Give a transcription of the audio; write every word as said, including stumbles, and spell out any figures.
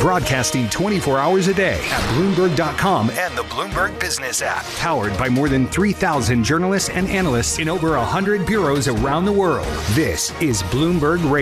Broadcasting twenty-four hours a day at Bloomberg dot com and the Bloomberg Business app. Powered by more than three thousand journalists and analysts in over one hundred bureaus around the world. This is Bloomberg Radio.